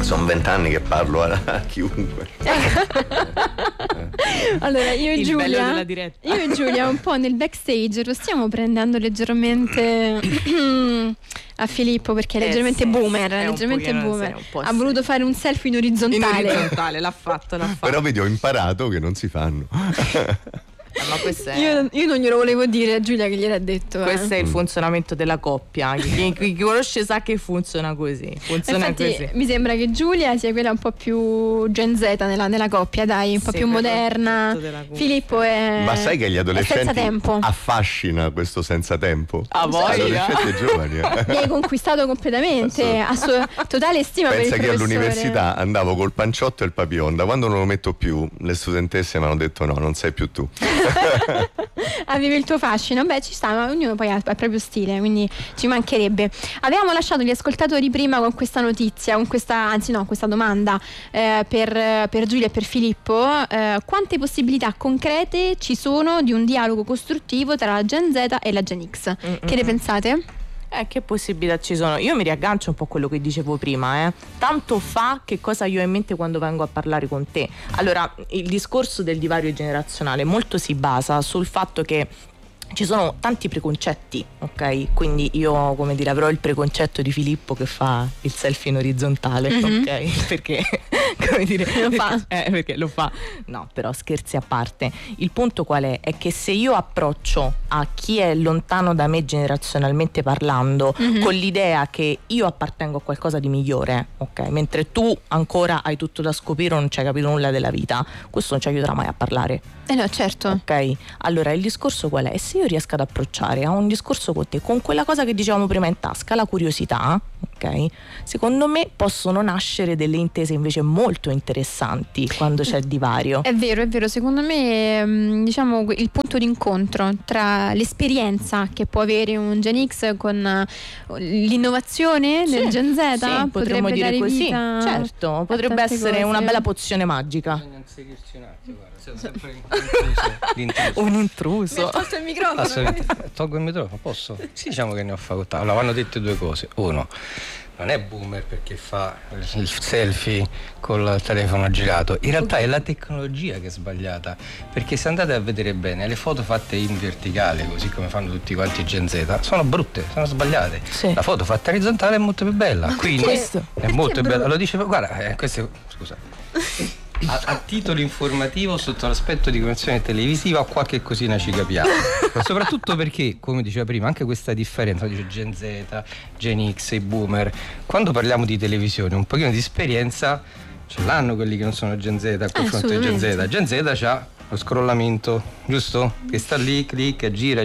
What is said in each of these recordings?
sono 20 anni che parlo a chiunque. Allora io e Giulia un po' nel backstage lo stiamo prendendo leggermente a Filippo, perché è leggermente boomer, ha voluto fare un selfie in orizzontale. L'ha fatto. Però vedi, ho imparato che non si fanno. Ma io non glielo volevo dire a Giulia, che gliel'ha detto. Questo è il funzionamento della coppia. Chi conosce sa che funziona così. Infatti, mi sembra che Giulia sia quella un po' più Gen Z nella coppia, dai, un po' più moderna. Filippo è. Ma sai che gli adolescenti affascina questo senza tempo? Adolescenti giovani. Mi hai conquistato completamente. Totale stima. Pensa per il che professore. all'università andavo col panciotto e il papillon. Da quando non lo metto più, le studentesse mi hanno detto: no, non sei più tu. Avevi il tuo fascino. Beh, ci sta, ma ognuno poi ha il proprio stile, quindi ci mancherebbe. Avevamo lasciato gli ascoltatori prima con questa notizia, con questa domanda per Giulia e per Filippo. Quante possibilità concrete ci sono di un dialogo costruttivo tra la Gen Z e la Gen X? Che ne pensate? Che possibilità ci sono? Io mi riaggancio un po' a quello che dicevo prima, Tanto fa che cosa io ho in mente quando vengo a parlare con te. Allora, il discorso del divario generazionale molto si basa sul fatto che ci sono tanti preconcetti, ok? Quindi io, come dire, avrò il preconcetto di Filippo che fa il selfie in orizzontale, ok? Perché, come dire, perché lo fa. No, però scherzi a parte. Il punto qual è? È che se io approccio a chi è lontano da me generazionalmente parlando con l'idea che io appartengo a qualcosa di migliore, ok? Mentre tu ancora hai tutto da scoprire o non ci hai capito nulla della vita, questo non ci aiuterà mai a parlare. No, certo. Ok, allora il discorso qual è? Se io riesco ad approcciare a un discorso con te con quella cosa che dicevamo prima in tasca, la curiosità, ok? Secondo me possono nascere delle intese invece molto interessanti quando c'è il divario. È vero, secondo me diciamo il punto d'incontro tra l'esperienza che può avere un Gen X con l'innovazione del Gen Z, potremmo dire così, vita, certo, potrebbe essere una bella pozione magica. Non seguirci un attimo, guarda, sei sempre un intruso. Mi ha tolto il microfono. Tolgo il microfono, posso? Sì, diciamo che ne ho facoltà. Allora, vanno dette due cose. Uno, non è boomer perché fa il selfie col telefono girato, in realtà è la tecnologia che è sbagliata, perché se andate a vedere bene le foto fatte in verticale, così come fanno tutti quanti Gen Z, sono brutte, sono sbagliate. La foto fatta orizzontale è molto più bella, quindi è molto bella. Lo dice, guarda, questo, scusa, a titolo informativo sotto l'aspetto di convenzione televisiva qualche cosina ci capiamo, soprattutto perché, come diceva prima, anche questa differenza, dice Gen Z, Gen X e boomer, quando parliamo di televisione un pochino di esperienza ce l'hanno quelli che non sono Gen Z a confronto di Gen Z. Gen Z c'ha lo scrollamento, giusto? Che sta lì, clicca, gira.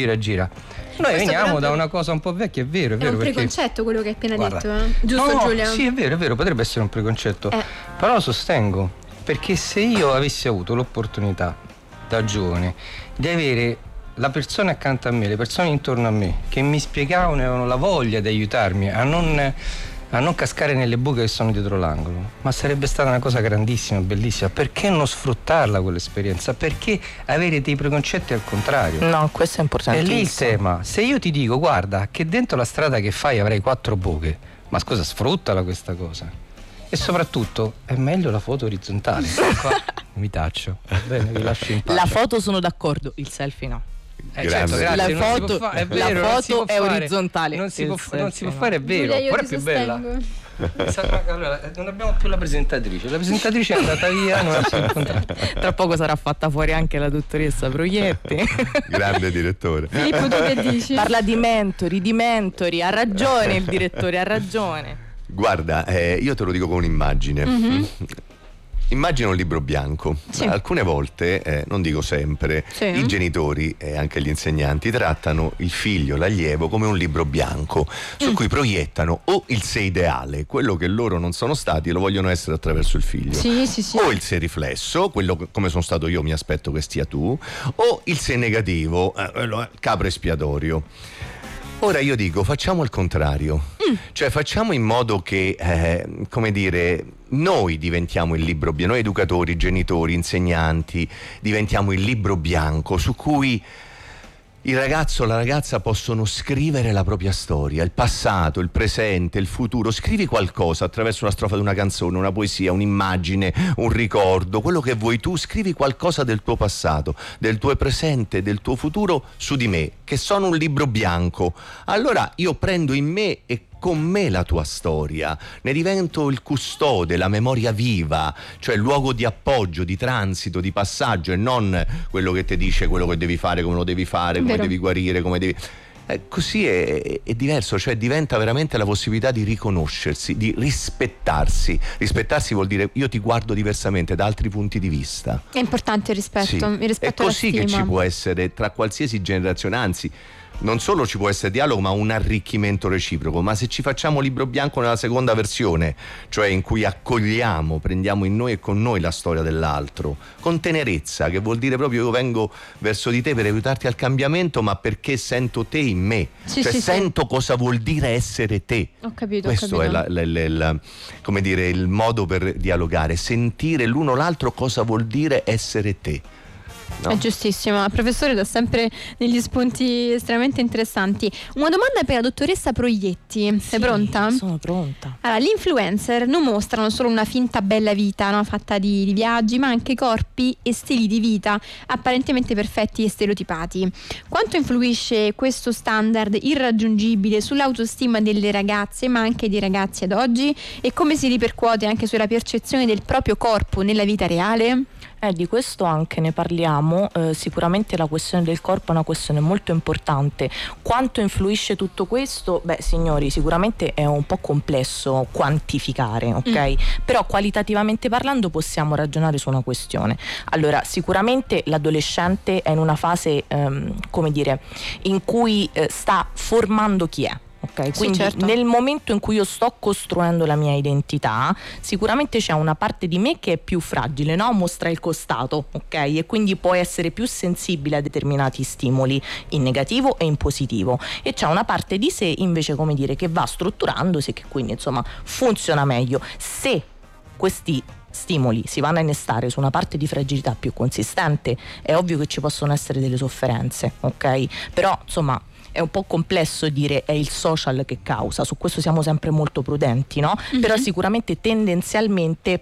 Noi veniamo da una cosa un po' vecchia, è vero. È un preconcetto quello che hai appena detto, giusto, no, Giulia? Sì, è vero, potrebbe essere un preconcetto, però lo sostengo, perché se io avessi avuto l'opportunità da giovane di avere la persona accanto a me, le persone intorno a me che mi spiegavano e avevano la voglia di aiutarmi a non cascare nelle buche che sono dietro l'angolo, ma sarebbe stata una cosa grandissima, bellissima. Perché non sfruttarla quell'esperienza? Perché avere dei preconcetti al contrario? No, questo è importantissimo. È lì il tema. Se io ti dico, guarda, che dentro la strada che fai avrai 4 buche, ma scusa, sfruttala questa cosa. E soprattutto è meglio la foto orizzontale. Qua mi taccio, va bene, vi lascio in pace. La foto sono d'accordo, il selfie no. Certo, grazie, la foto, è vero, la foto è orizzontale. Non si può fare, è vero. Giulia, però è più bella. Allora, non abbiamo più la presentatrice è andata via, non la si incontrata. Tra poco sarà fatta fuori anche la dottoressa Proietti. Grande direttore. Filippo, tu che dici? Parla di mentori, ha ragione il direttore, ha ragione. Guarda, io te lo dico con un'immagine. Immagina un libro bianco. Alcune volte, non dico sempre, i genitori e anche gli insegnanti trattano il figlio, l'allievo, come un libro bianco su cui proiettano o il sé ideale, quello che loro non sono stati e lo vogliono essere attraverso il figlio, o il sé riflesso, quello che, come sono stato io mi aspetto che stia tu, o il sé negativo, capro espiatorio. Ora io dico, facciamo il contrario, cioè facciamo in modo che, come dire, noi diventiamo il libro bianco, noi educatori, genitori, insegnanti, diventiamo il libro bianco su cui il ragazzo o la ragazza possono scrivere la propria storia, il passato, il presente, il futuro. Scrivi qualcosa attraverso una strofa di una canzone, una poesia, un'immagine, un ricordo, quello che vuoi tu. Scrivi qualcosa del tuo passato, del tuo presente, del tuo futuro su di me, che sono un libro bianco. Allora io prendo in me e con me la tua storia, ne divento il custode, la memoria viva, cioè il luogo di appoggio, di transito, di passaggio, e non quello che ti dice quello che devi fare, come lo devi fare, come devi guarire, come devi... così è diverso, cioè diventa veramente la possibilità di riconoscersi, di rispettarsi. Rispettarsi vuol dire io ti guardo diversamente da altri punti di vista. È importante il rispetto, il rispetto. È così che ci può essere tra qualsiasi generazione, anzi non solo ci può essere dialogo, ma un arricchimento reciproco. Ma se ci facciamo libro bianco nella seconda versione, cioè in cui accogliamo, prendiamo in noi e con noi la storia dell'altro, con tenerezza, che vuol dire proprio io vengo verso di te per aiutarti al cambiamento, ma perché sento te in me, sento cosa vuol dire essere te. Ho capito. Questo è come dire, il modo per dialogare, sentire l'uno l'altro cosa vuol dire essere te. No. È giustissimo, il professore dà sempre degli spunti estremamente interessanti. Una domanda per la dottoressa Proietti. Sei pronta? Sono pronta. Allora, gli influencer non mostrano solo una finta bella vita, no? Fatta di viaggi, ma anche corpi e stili di vita apparentemente perfetti e stereotipati. Quanto influisce questo standard irraggiungibile sull'autostima delle ragazze, ma anche dei ragazzi ad oggi? E come si ripercuote anche sulla percezione del proprio corpo nella vita reale? Di questo anche ne parliamo, sicuramente la questione del corpo è una questione molto importante. Quanto influisce tutto questo? Beh, signori, sicuramente è un po' complesso quantificare, ok? Però qualitativamente parlando possiamo ragionare su una questione. Allora, sicuramente l'adolescente è in una fase, come dire, in cui sta formando chi è. Okay, quindi certo. Nel momento in cui io sto costruendo la mia identità, sicuramente c'è una parte di me che è più fragile, no? Mostra il costato, ok? E quindi può essere più sensibile a determinati stimoli in negativo e in positivo, e c'è una parte di sé invece, come dire, che va strutturandosi e che quindi insomma funziona meglio. Se questi stimoli si vanno a innestare su una parte di fragilità più consistente, è ovvio che ci possono essere delle sofferenze, ok? Però insomma è un po' complesso dire è il social che causa, su questo siamo sempre molto prudenti, no? Però sicuramente tendenzialmente